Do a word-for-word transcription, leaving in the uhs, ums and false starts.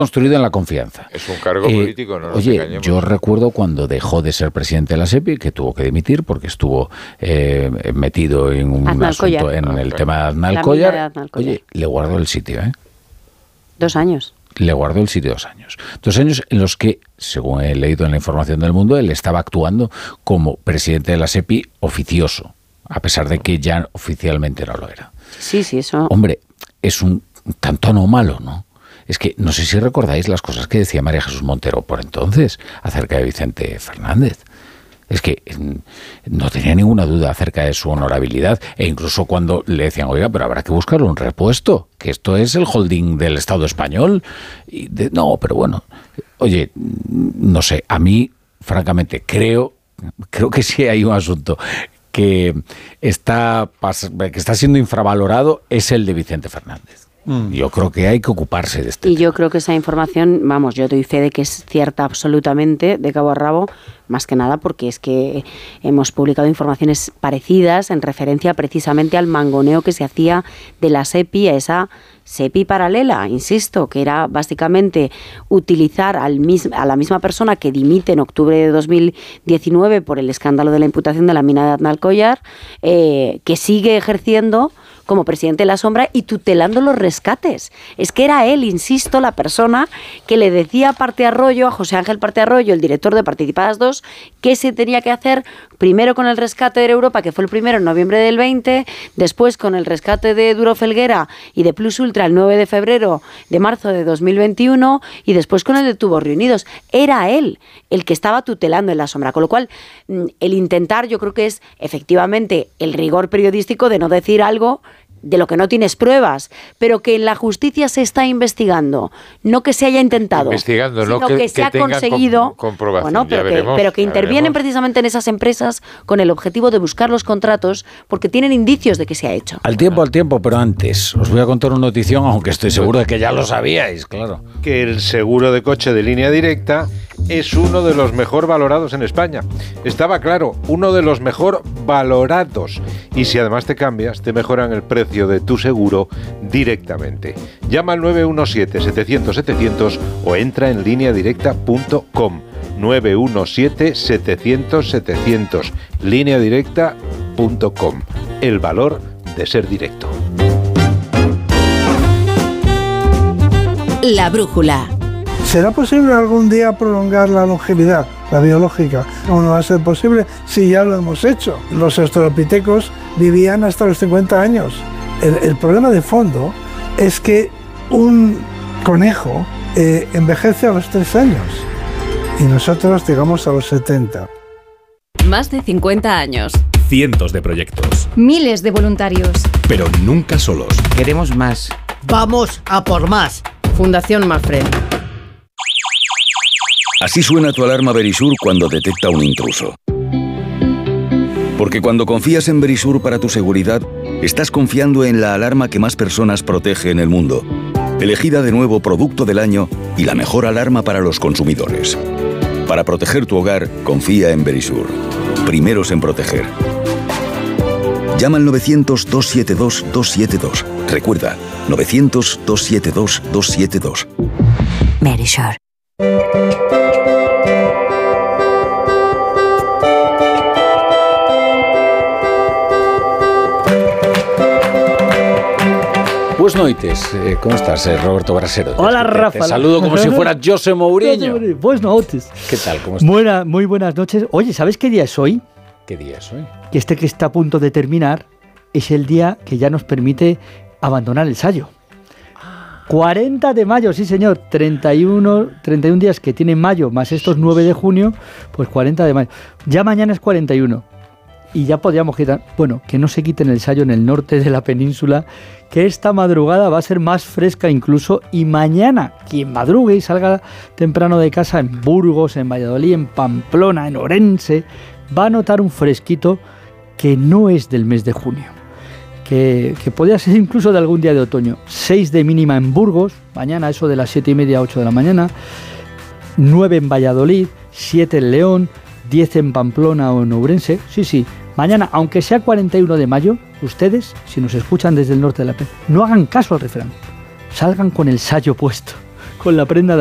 construido en la confianza. Es un cargo eh, político, no nos Oye, engañemos. Yo recuerdo cuando dejó de ser presidente de la SEPI, que tuvo que dimitir porque estuvo eh, metido en un Aznar asunto, Collar. en Ah, el claro. tema de Aznar La Collar. mina de Aznar Collar. Oye, le guardó el sitio, ¿eh? Dos años. Le guardó el sitio dos años. Dos años en los que, según he leído en la información del Mundo, él estaba actuando como presidente de la SEPI oficioso, a pesar de que ya oficialmente no lo era. Sí, sí, eso. Hombre, es un tanto no malo, ¿no? Es que no sé si recordáis las cosas que decía María Jesús Montero por entonces acerca de Vicente Fernández. Es que no tenía ninguna duda acerca de su honorabilidad, e incluso cuando le decían, oiga, pero habrá que buscar un repuesto, que esto es el holding del Estado español. Y de, no, pero bueno, oye, no sé, a mí, francamente, creo, creo que sí hay un asunto que está, que está siendo infravalorado, es el de Vicente Fernández. Yo creo que hay que ocuparse de este Y tema. yo creo que esa información, vamos, yo doy fe de que es cierta absolutamente, de cabo a rabo, más que nada porque es que hemos publicado informaciones parecidas en referencia precisamente al mangoneo que se hacía de la SEPI a esa SEPI paralela, insisto, que era básicamente utilizar al mis, a la misma persona que dimite en octubre de dos mil diecinueve por el escándalo de la imputación de la mina de Aznar Collar, eh, que sigue ejerciendo como presidente de la sombra y tutelando los rescates. Es que era él, insisto, la persona que le decía a Parte Arroyo, a José Ángel Parte Arroyo, el director de Participadas dos, qué se tenía que hacer primero con el rescate de Europa, que fue el primero en noviembre del veinte, después con el rescate de Duro Felguera y de Plus Ultra el nueve de febrero de marzo de dos mil veintiuno y después con el de Tubos Reunidos. Era él el que estaba tutelando en la sombra, con lo cual el intentar, yo creo que es efectivamente el rigor periodístico de no decir algo de lo que no tienes pruebas, pero que en la justicia se está investigando, no que se haya intentado, investigando, sino no que, que, se que ha conseguido, com- comprobación. bueno, pero Ya que, veremos, pero que ya intervienen veremos. precisamente en esas empresas con el objetivo de buscar los contratos porque tienen indicios de que se ha hecho. Al tiempo, al tiempo, pero antes, os voy a contar una notición, aunque estoy seguro de que ya lo sabíais, claro. Que el seguro de coche de Línea Directa es uno de los mejor valorados en España. Estaba claro, uno de los mejor valorados. Y si además te cambias, te mejoran el precio de tu seguro directamente. Llama al nueve uno siete, setecientos, setecientos o entra en línea directa punto com. nueve uno siete, setecientos, setecientos. línea directa punto com. El valor de ser directo. La brújula. ¿Será posible algún día prolongar la longevidad, la biológica? ¿Cómo no va a ser posible si ya lo hemos hecho? Los australopitecos vivían hasta los cincuenta años. El, el problema de fondo es que un conejo eh, envejece a los tres años y nosotros llegamos a los setenta. Más de cincuenta años. Cientos de proyectos. Miles de voluntarios. Pero nunca solos. Queremos más. Vamos a por más. Fundación Mafre. Así suena tu alarma Verisur cuando detecta un intruso. Porque cuando confías en Verisur para tu seguridad, estás confiando en la alarma que más personas protege en el mundo. Elegida de nuevo Producto del Año y la mejor alarma para los consumidores. Para proteger tu hogar, confía en Verisur. Primeros en proteger. Llama al novecientos, dos siete dos, dos siete dos. Recuerda, novecientos, dos siete dos, dos siete dos. Verisur. Buenas noches, eh, ¿cómo estás, eh, Roberto Brasero? Hola, te, Rafa. Te saludo como si fuera José Mourinho. Buenas noches. ¿Qué tal? ¿Cómo estás? Buena, muy buenas noches. Oye, ¿sabes qué día es hoy? ¿Qué día es hoy? Que este que está a punto de terminar es el día que ya nos permite abandonar el Sayo. cuarenta de mayo, sí señor, treinta y uno, treinta y uno días que tiene mayo, más estos nueve de junio, pues cuarenta de mayo. Ya mañana es cuarenta y uno. Y ya podríamos quitar, bueno, que no se quiten el Sayo en el norte de la península, que esta madrugada va a ser más fresca incluso, y mañana quien madrugue y salga temprano de casa en Burgos, en Valladolid, en Pamplona, en Orense, va a notar un fresquito que no es del mes de junio, que, que podría ser incluso de algún día de otoño. seis de mínima en Burgos, mañana eso de las siete y media a ocho de la mañana, nueve en Valladolid, siete en León, diez en Pamplona o en Ourense, sí, sí. Mañana, aunque sea cuarenta y uno de mayo, ustedes, si nos escuchan desde el norte de la P, no hagan caso al refrán. Salgan con el Sayo puesto, con la prenda